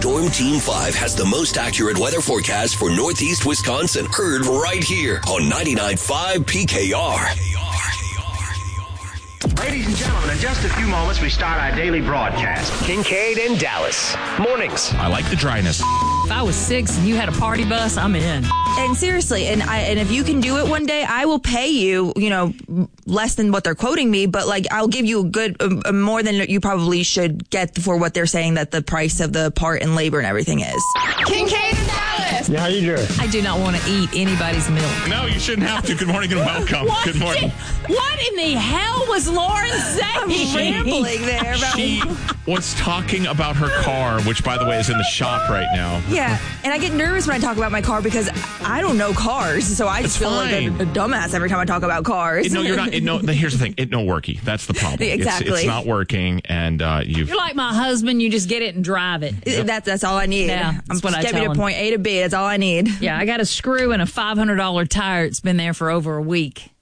Storm Team 5 has the most accurate weather forecast for Northeast Wisconsin. Heard right here on 99.5 PKR. Ladies and gentlemen, in just a few moments, we start our daily broadcast. Kincaid and Dallas. Mornings. I like the dryness. If I was 6 and you had a party bus, I'm in. And seriously, and if you can do it one day, I will pay you, less than what they're quoting me, but I'll give you a good, more than you probably should get for what they're saying that the price of the part and labor and everything is. Kincaid and Dallas. Yeah, how you doing? I do not want to eat anybody's milk. No, you shouldn't have to. Good morning and welcome. Good morning. What in the hell was Lauren saying? Rambling there about She was talking about her car, which, by the way, is in the shop right now. Yeah, and I get nervous when I talk about my car because I don't know cars, so I just feel like a dumbass every time I talk about cars. No, you're not. Here's the thing. It no worky. That's the problem. Exactly. It's not working, and You're like my husband. You just get it and drive it. Yep. That's all I need. Yeah, that's what I get tell me to him. point A to B. That's all I need. Yeah, I got a screw and a $500 tire. It's been there for over a week.